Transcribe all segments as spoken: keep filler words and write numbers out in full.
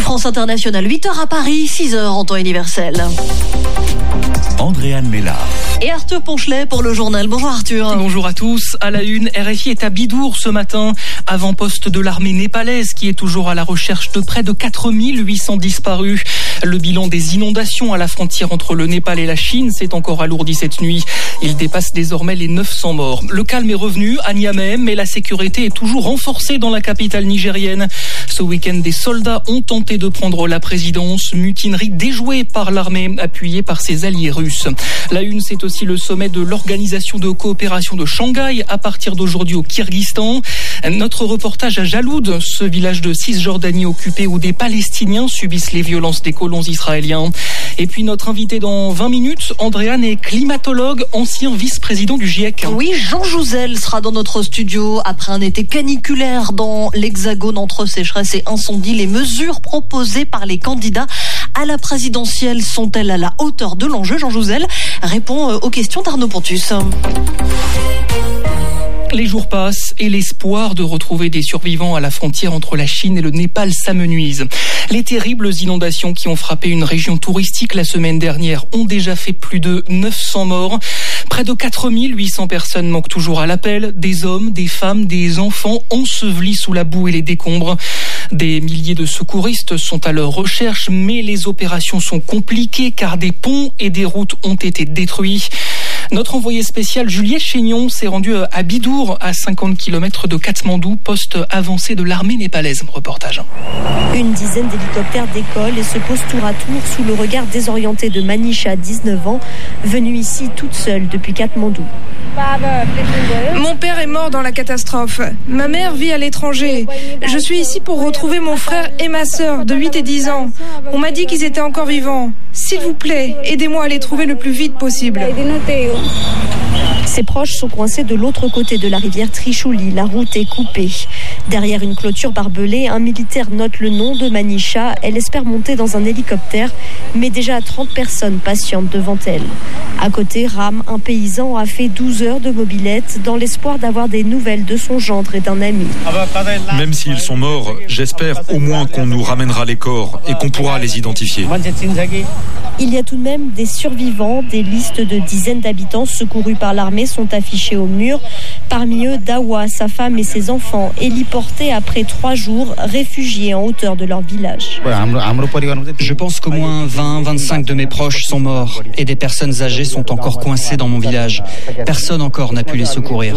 France Internationale, huit heures à Paris, six heures en temps universel. Andréane Mélard. Et Arthur Ponchelet pour le journal. Bonjour Arthur. Bonjour à tous. À la une, R F I est à Bidour ce matin, avant-poste de l'armée népalaise qui est toujours à la recherche de près de quatre mille huit cents disparus. Le bilan des inondations à la frontière entre le Népal et la Chine s'est encore alourdi cette nuit. Il dépasse désormais les neuf cents morts. Le calme est revenu à Niamey, mais la sécurité est toujours renforcée dans la capitale nigérienne. Ce week-end, des soldats ont tenté de prendre la présidence. Mutinerie déjouée par l'armée, appuyée par ses alliés russes. La une, c'est aussi le sommet de l'Organisation de coopération de Shanghai à partir d'aujourd'hui au Kyrgyzstan. Notre reportage à Jaloud, ce village de Cisjordanie occupé où des Palestiniens subissent les violences des colons israéliens. Et puis notre invité dans vingt minutes, Andréane est climatologue, ancien vice-président du GIEC. Oui, Jean Jouzel sera dans notre studio après un été caniculaire dans l'Hexagone entre sécheresse et incendie. Les mesures proposées par les candidats à la présidentielle sont-elles à la hauteur de l'enjeu? Jean Jouzel répond aux questions d'Arnaud Pontus. Les jours passent et l'espoir de retrouver des survivants à la frontière entre la Chine et le Népal s'amenuise. Les terribles inondations qui ont frappé une région touristique la semaine dernière ont déjà fait plus de neuf cents morts. Près de quatre mille huit cents personnes manquent toujours à l'appel. Des hommes, des femmes, des enfants ensevelis sous la boue et les décombres. Des milliers de secouristes sont à leur recherche, mais les opérations sont compliquées car des ponts et des routes ont été détruits. Notre envoyé spécial Juliette Chénion s'est rendu à Bidour, à cinquante kilomètres de Katmandou, poste avancé de l'armée népalaise. Reportage. Une dizaine d'hélicoptères décollent et se posent tour à tour sous le regard désorienté de Manisha, dix-neuf ans, venue ici toute seule depuis Katmandou. Mon père est mort dans la catastrophe. Ma mère vit à l'étranger. Je suis ici pour retrouver mon frère et ma sœur de huit et dix ans. On m'a dit qu'ils étaient encore vivants. S'il vous plaît, aidez-moi à les trouver le plus vite possible. Ses proches sont coincés de l'autre côté de la rivière Trichouli. La route est coupée. Derrière une clôture barbelée, un militaire note le nom de Manisha. Elle espère monter dans un hélicoptère, mais déjà trente personnes patientent devant elle. À côté, Ram, un paysan, a fait douze heures de mobilette dans l'espoir d'avoir des nouvelles de son gendre et d'un ami. Même s'ils sont morts, j'espère au moins qu'on nous ramènera les corps et qu'on pourra les identifier. Il y a tout de même des survivants. Des listes de dizaines d'habitants secourus par l'armée sont affichées au mur. Parmi eux, Dawa, sa femme et ses enfants, héliportés après trois jours, réfugiés en hauteur de leur village. Je pense qu'au moins vingt à vingt-cinq de mes proches sont morts et des personnes âgées sont encore coincées dans mon village. Personne encore n'a pu les secourir.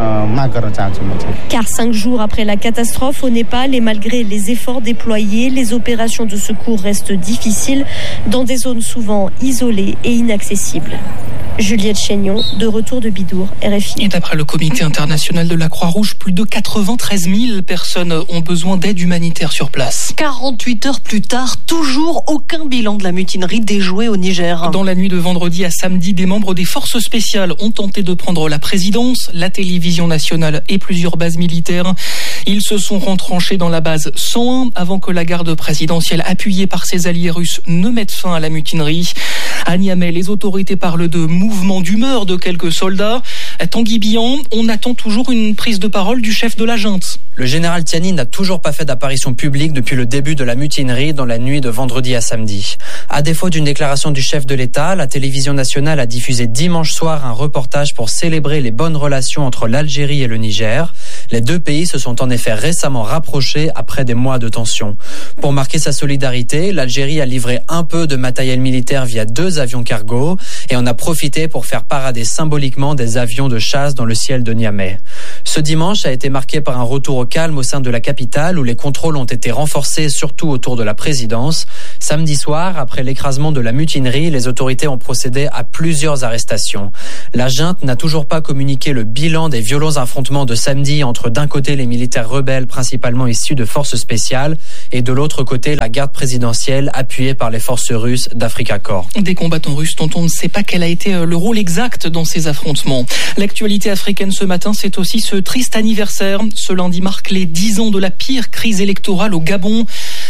Car cinq jours après la catastrophe au Népal et malgré les efforts déployés, les opérations de secours restent difficiles dans des zones souvent isolées et inaccessibles. Juliette Chénion, de retour de Bidour, R F I. Et d'après le Comité international de la Croix-Rouge, plus de quatre-vingt-treize mille personnes ont besoin d'aide humanitaire sur place. quarante-huit heures plus tard, toujours aucun bilan de la mutinerie déjouée au Niger. Dans la nuit de vendredi à samedi, des membres des forces spéciales ont tenté de prendre la présidence, la télévision nationale et plusieurs bases militaires. Ils se sont retranchés dans la base cent un avant que la garde présidentielle, appuyée par ses alliés russes, ne mette fin à la mutinerie. À Niamey, les autorités parlent de mouvement d'humeur de quelques soldats. À Tanguy Bihan, on attend toujours une prise de parole du chef de la junte. Le général Tiani n'a toujours pas fait d'apparition publique depuis le début de la mutinerie dans la nuit de vendredi à samedi. À défaut d'une déclaration du chef de l'État, la télévision nationale a diffusé dimanche soir un reportage pour célébrer les bonnes relations entre l'Algérie et le Niger. Les deux pays se sont en effet récemment rapprochés après des mois de tension. Pour marquer sa solidarité, l'Algérie a livré un peu de matériel militaire via deux avions cargo et en a profité pour faire parader symboliquement des avions de chasse dans le ciel de Niamey. Ce dimanche a été marqué par un retour au calme au sein de la capitale où les contrôles ont été renforcés surtout autour de la présidence. Samedi soir, après l'écrasement de la mutinerie, les autorités ont procédé à plusieurs arrestations. La junte n'a toujours pas communiqué le bilan des violents affrontements de samedi entre d'un côté les militaires rebelles principalement issus de forces spéciales et de l'autre côté la garde présidentielle appuyée par les forces russes d'Africa Corps. Des combattants russes dont on ne sait pas quel a été le rôle exact dans ces affrontements. L'actualité africaine ce matin, c'est aussi ce triste anniversaire. Ce lundi marque les dix ans de la pire crise électorale au Gabon.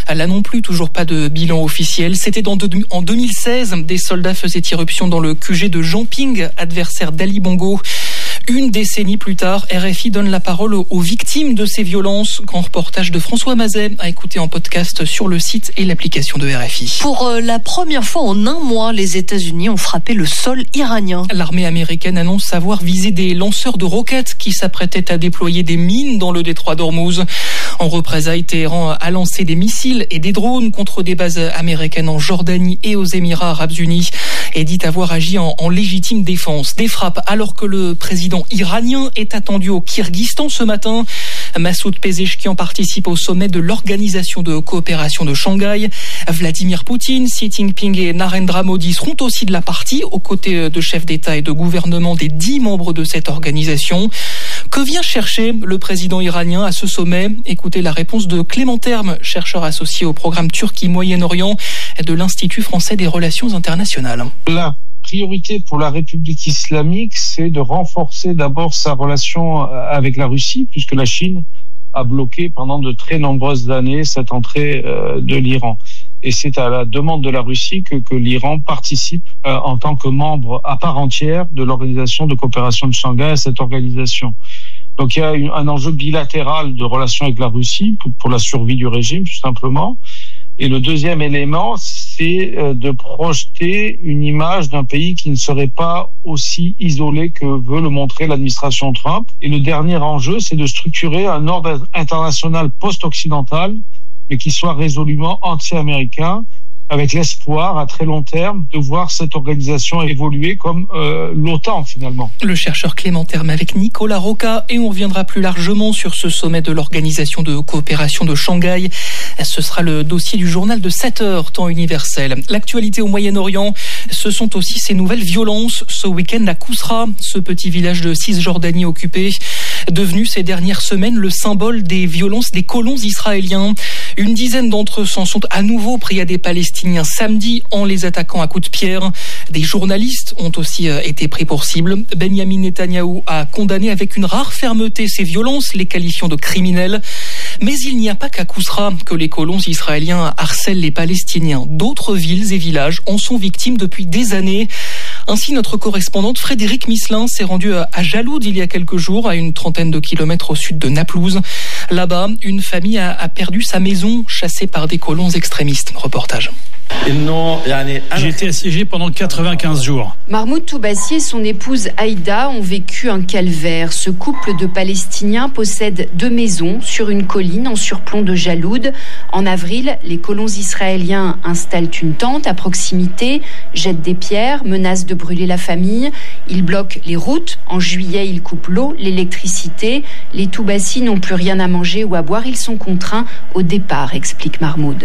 Là non plus, toujours pas de bilan officiel. C'était dans de, en deux mille seize, des soldats faisaient irruption dans le Q G de Jamping, adversaire d'Ali Bongo. Une décennie plus tard, R F I donne la parole aux victimes de ces violences. Grand reportage de François Mazet à écouter en podcast sur le site et l'application de R F I. Pour euh, la première fois en un mois, les États-Unis ont frappé le sol iranien. L'armée américaine annonce avoir visé des lanceurs de roquettes qui s'apprêtaient à déployer des mines dans le détroit d'Ormuz. En représailles, Téhéran a lancé des missiles et des drones contre des bases américaines en Jordanie et aux Émirats arabes unis et dit avoir agi en, en légitime défense. Des frappes alors que le président iranien est attendu au Kirghizstan ce matin. Massoud Pezeshkian participe au sommet de l'Organisation de coopération de Shanghai. Vladimir Poutine, Xi Jinping et Narendra Modi seront aussi de la partie, aux côtés de chefs d'État et de gouvernement des dix membres de cette organisation. Que vient chercher le président iranien à ce sommet? Écoutez la réponse de Clément Terme, chercheur associé au programme Turquie-Moyen-Orient de l'Institut français des relations internationales. La priorité pour la République islamique, c'est de renforcer d'abord sa relation avec la Russie, puisque la Chine a bloqué pendant de très nombreuses années cette entrée euh, de l'Iran. Et c'est à la demande de la Russie que, que l'Iran participe euh, en tant que membre à part entière de l'Organisation de coopération de Shanghai, à cette organisation. Donc il y a une, un enjeu bilatéral de relation avec la Russie pour, pour la survie du régime, tout simplement. Et le deuxième élément, c'est de projeter une image d'un pays qui ne serait pas aussi isolé que veut le montrer l'administration Trump. Et le dernier enjeu, c'est de structurer un ordre international post-occidental, mais qui soit résolument anti-américain, avec l'espoir à très long terme de voir cette organisation évoluer comme euh, l'OTAN finalement. Le chercheur Clément Terme avec Nicolas Roca, et on reviendra plus largement sur ce sommet de l'Organisation de coopération de Shanghai. Ce sera le dossier du journal de sept heures, temps universel. L'actualité au Moyen-Orient, ce sont aussi ces nouvelles violences. Ce week-end à Kousra, ce petit village de Cisjordanie occupé, devenu ces dernières semaines le symbole des violences des colons israéliens. Une dizaine d'entre eux s'en sont à nouveau pris à des Palestiniens samedi en les attaquant à coups de pierre. Des journalistes ont aussi été pris pour cible. Benyamin Netanyahou a condamné avec une rare fermeté ces violences, les qualifiant de criminels. Mais il n'y a pas qu'à Kousra que les colons israéliens harcèlent les Palestiniens. D'autres villes et villages en sont victimes depuis des années. Ainsi, notre correspondante Frédéric Misselin s'est rendue à Jaloud il y a quelques jours, à une trentaine de kilomètres au sud de Naplouse. Là-bas, une famille a, a perdu sa maison, chassée par des colons extrémistes. Reportage. J'ai été assiégé pendant quatre-vingt-quinze jours. Mahmoud Toubassi et son épouse Aïda ont vécu un calvaire. Ce couple de Palestiniens possède deux maisons sur une colline en surplomb de Jaloud. En avril, les colons israéliens installent une tente à proximité, jettent des pierres, menacent de brûler la famille. Ils bloquent les routes. En juillet, ils coupent l'eau, l'électricité. Les Toubassi n'ont plus rien à manger ou à boire. Ils sont contraints au départ, explique Mahmoud.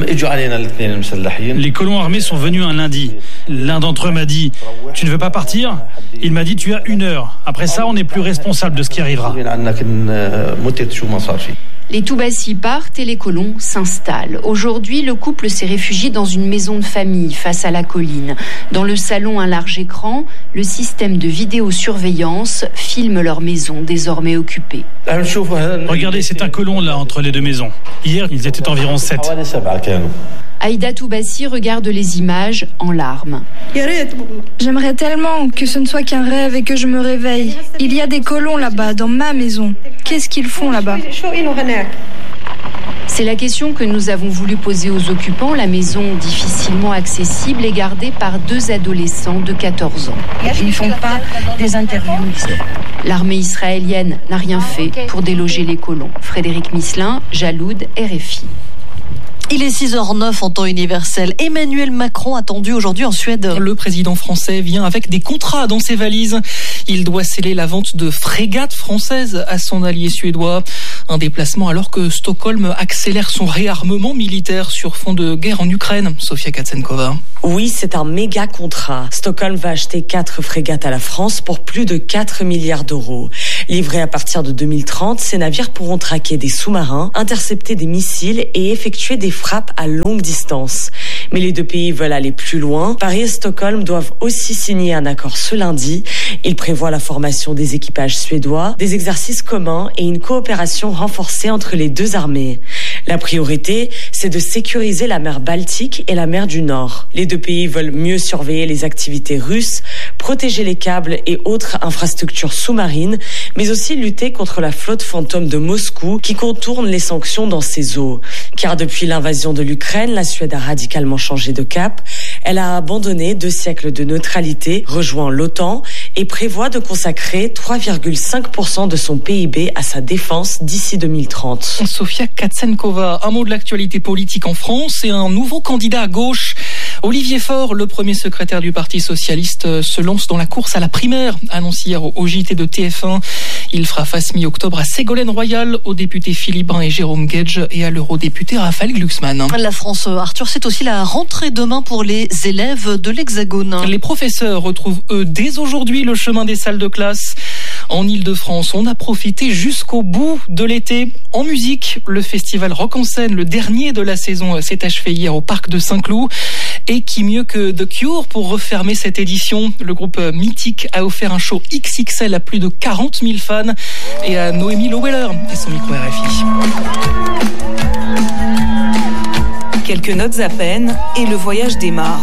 Les colons armés sont venus un lundi. L'un d'entre eux m'a dit « Tu ne veux pas partir ?» Il m'a dit « Tu as une heure. Après ça, on n'est plus responsable de ce qui arrivera. » Les Toubassi partent et les colons s'installent. Aujourd'hui, le couple s'est réfugié dans une maison de famille face à la colline. Dans le salon, un large écran, le système de vidéosurveillance filme leur maison désormais occupée. Regardez, c'est un colon là entre les deux maisons. Hier, ils étaient environ sept. Aïda Toubassi regarde les images en larmes. J'aimerais tellement que ce ne soit qu'un rêve et que je me réveille. Il y a des colons là-bas, dans ma maison. Qu'est-ce qu'ils font là-bas ? C'est la question que nous avons voulu poser aux occupants. La maison, difficilement accessible, est gardée par deux adolescents de quatorze ans. Ils ne font pas des interviews ici. L'armée israélienne n'a rien fait pour déloger les colons. Frédéric Misselin, Jaloud, R F I. Il est six heures zéro neuf en temps universel. Emmanuel Macron attendu aujourd'hui en Suède. Le président français vient avec des contrats dans ses valises. Il doit sceller la vente de frégates françaises à son allié suédois. Un déplacement alors que Stockholm accélère son réarmement militaire sur fond de guerre en Ukraine. Sofia Katsenkova. Oui, c'est un méga contrat. Stockholm va acheter quatre frégates à la France pour plus de quatre milliards d'euros. Livrés à partir de deux mille trente, ces navires pourront traquer des sous-marins, intercepter des missiles et effectuer des frappes à longue distance. Mais les deux pays veulent aller plus loin. Paris et Stockholm doivent aussi signer un accord ce lundi. Il prévoit la formation des équipages suédois, des exercices communs et une coopération renforcée entre les deux armées. La priorité, c'est de sécuriser la mer Baltique et la mer du Nord. Les deux pays veulent mieux surveiller les activités russes, protéger les câbles et autres infrastructures sous-marines, mais aussi lutter contre la flotte fantôme de Moscou qui contourne les sanctions dans ces eaux. Car depuis l'invasion de l'Ukraine, la Suède a radicalement changé de cap. Elle a abandonné deux siècles de neutralité, rejoint l'OTAN et prévoit de consacrer trois virgule cinq pour cent de son P I B à sa défense d'ici deux mille trente. Sofia Katsenkova, un mot de l'actualité politique en France et un nouveau candidat à gauche. Olivier Faure, le premier secrétaire du Parti socialiste, se lance dans la course à la primaire, annoncé hier au J T de T F un. Il fera face mi-octobre à Ségolène Royal, aux députés Philippe Brun et Jérôme Guedj et à l'eurodéputé Raphaël Glucksmann. La France, Arthur, c'est aussi la rentrée demain pour les élèves de l'Hexagone. Les professeurs retrouvent, eux, dès aujourd'hui le chemin des salles de classe. En Ile-de-France, on a profité jusqu'au bout de l'été. En musique, le festival Rock en scène, le dernier de la saison, s'est achevé hier au parc de Saint-Cloud. Et qui mieux que The Cure pour refermer cette édition? Le groupe mythique a offert un show X X L à plus de quarante mille fans et à Noémie Loweller et son micro R F I. Quelques notes à peine et le voyage démarre.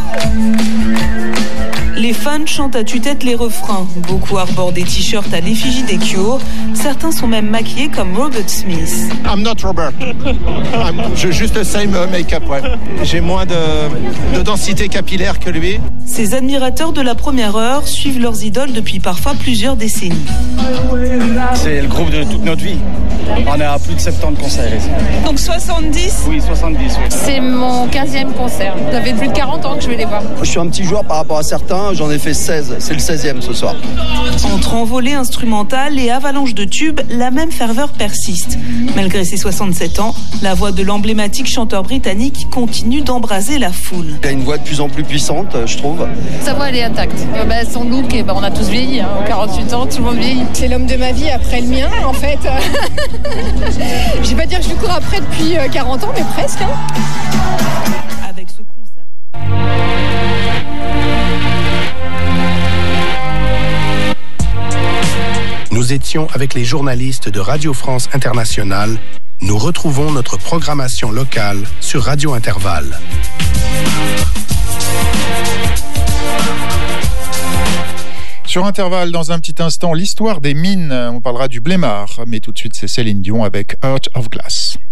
Les fans chantent à tue-tête les refrains. Beaucoup arborent des t-shirts à l'effigie des Cure. Certains sont même maquillés comme Robert Smith. I'm not Robert. I'm, j'ai juste le same make-up, ouais. J'ai moins de, de densité capillaire que lui. Ces admirateurs de la première heure suivent leurs idoles depuis parfois plusieurs décennies. C'est le groupe de toute notre vie. On est à plus de soixante-dix concerts ici. Donc soixante-dix? Oui, soixante-dix. Oui. C'est mon quinzième concert. Ça fait plus de quarante ans que je vais les voir. Je suis un petit joueur par rapport à certains. J'en ai fait seize. C'est le seizième ce soir. Entre envolée instrumentale et avalanche de tubes, la même ferveur persiste. Malgré ses soixante-sept ans, la voix de l'emblématique chanteur britannique continue d'embraser la foule. Il a une voix de plus en plus puissante, je trouve. Sa voix, elle est intacte. Euh, bah, son look, eh ben, on a tous vieilli. Hein. quarante-huit ans, tout le monde vieillit. C'est l'homme de ma vie après le mien, en fait. Je vais pas dire que je lui cours après depuis quarante ans, mais presque. Hein. Avec ce concert... Nous étions avec les journalistes de Radio France Internationale. Nous retrouvons notre programmation locale sur Radio Intervalle. Sur Intervalle, dans un petit instant, l'histoire des mines. On parlera du blémard. Mais tout de suite, c'est Céline Dion avec Heart of Glass.